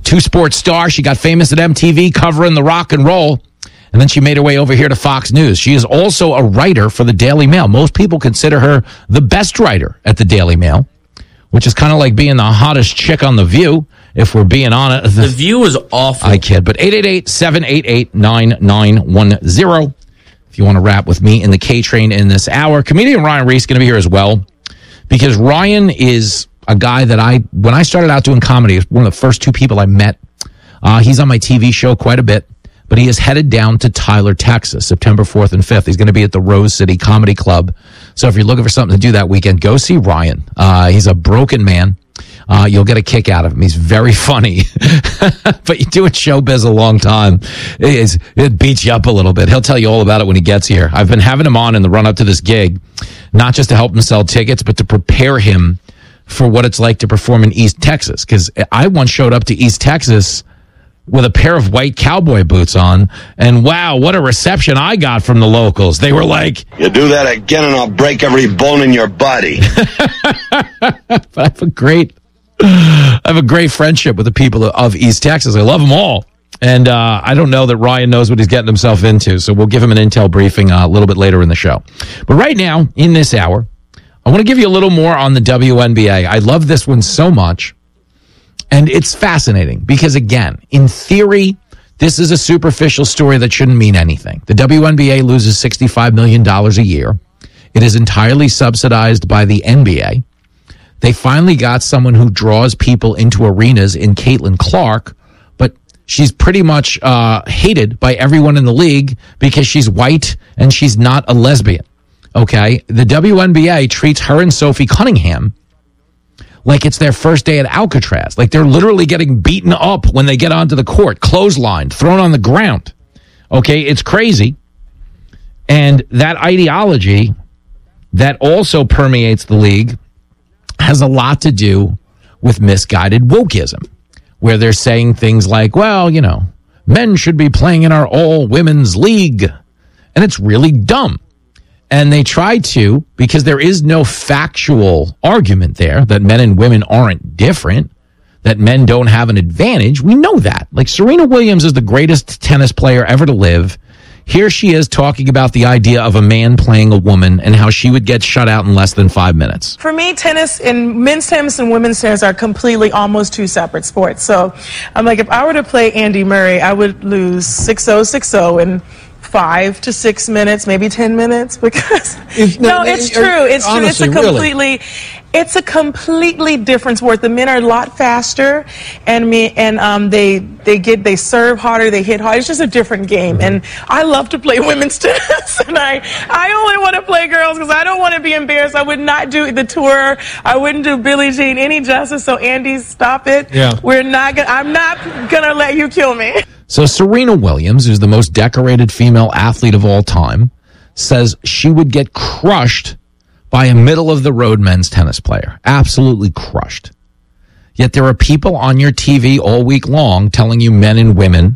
two-sport star. She got famous at MTV covering the rock and roll. And then she made her way over here to Fox News. She is also a writer for the Daily Mail. Most people consider her the best writer at the Daily Mail, which is kind of like being the hottest chick on The View, if we're being honest. The View is awful. I kid, but 888-788-9910 if you want to rap with me in the K-Train in this hour. Comedian Ryan Reese going to be here as well, because Ryan is a guy that when I started out doing comedy, one of the first two people I met. He's on my TV show quite a bit. But he is headed down to Tyler, Texas, September 4th and 5th. He's going to be at the Rose City Comedy Club. So if you're looking for something to do that weekend, go see Ryan. He's a broken man. You'll get a kick out of him. He's very funny. But you do in showbiz a long time, it beats you up a little bit. He'll tell you all about it when he gets here. I've been having him on in the run-up to this gig, not just to help him sell tickets, but to prepare him for what it's like to perform in East Texas. Because I once showed up to East Texas with a pair of white cowboy boots on, and wow, what a reception I got from the locals. They were like, "You do that again and I'll break every bone in your body." But I have a great friendship with the people of East Texas. I love them all. And I don't know that Ryan knows what he's getting himself into, so we'll give him an intel briefing a little bit later in the show. But right now, in this hour, I want to give you a little more on the WNBA. I love this one so much. And it's fascinating because, again, in theory, this is a superficial story that shouldn't mean anything. The WNBA loses $65 million a year. It is entirely subsidized by the NBA. They finally got someone who draws people into arenas in Caitlin Clark, but she's pretty much hated by everyone in the league because she's white and she's not a lesbian. Okay? The WNBA treats her and Sophie Cunningham like it's their first day at Alcatraz. Like they're literally getting beaten up when they get onto the court, clotheslined, thrown on the ground. Okay, it's crazy. And that ideology that also permeates the league has a lot to do with misguided wokeism, where they're saying things like, well, you know, men should be playing in our all-women's league. And it's really dumb. And they try to, because there is no factual argument there that men and women aren't different, that men don't have an advantage. We know that. Like Serena Williams is the greatest tennis player ever to live. Here she is talking about the idea of a man playing a woman and how she would get shut out in less than 5 minutes. For me, tennis and men's tennis and women's tennis are completely almost two separate sports. So I'm like, if I were to play Andy Murray, I would lose 6-0, 6-0, and 5 to 6 minutes, maybe 10 minutes, because it's true. It's honestly, true. It's a completely different sport. The men are a lot faster, and they serve harder, they hit harder. It's just a different game, and I love to play women's tennis, and I only want to play girls because I don't want to be embarrassed. I would not do the tour. I wouldn't do Billie Jean any justice. So Andy, stop it. Yeah. I'm not gonna let you kill me. So Serena Williams, who's the most decorated female athlete of all time, says she would get crushed by a middle-of-the-road men's tennis player. Absolutely crushed. Yet there are people on your TV all week long telling you men and women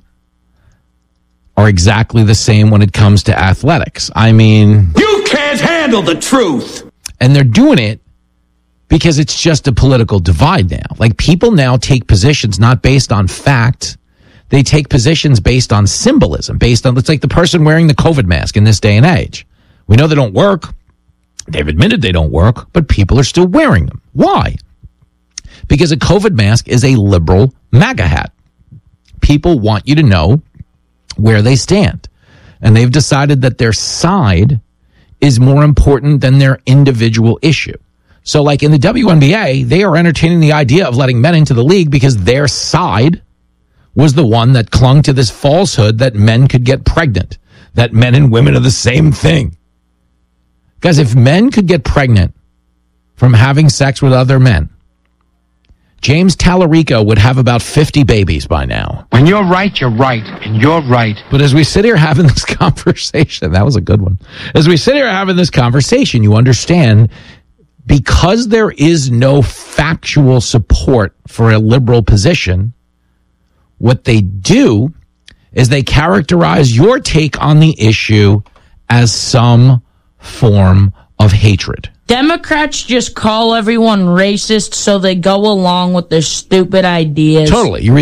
are exactly the same when it comes to athletics. I mean, you can't handle the truth. And they're doing it because it's just a political divide now. Like, people now take positions not based on fact. They take positions based on symbolism, it's like the person wearing the COVID mask in this day and age. We know they don't work. They've admitted they don't work, but people are still wearing them. Why? Because a COVID mask is a liberal MAGA hat. People want you to know where they stand. And they've decided that their side is more important than their individual issue. So like in the WNBA, they are entertaining the idea of letting men into the league because their side was the one that clung to this falsehood that men could get pregnant, that men and women are the same thing. Guys, if men could get pregnant from having sex with other men, James Tallarico would have about 50 babies by now. When you're right, you're right, and you're right. But as we sit here having this conversation, that was a good one. As we sit here having this conversation, you understand, because there is no factual support for a liberal position, what they do is they characterize your take on the issue as some form of hatred. Democrats just call everyone racist so they go along with their stupid ideas. Totally. You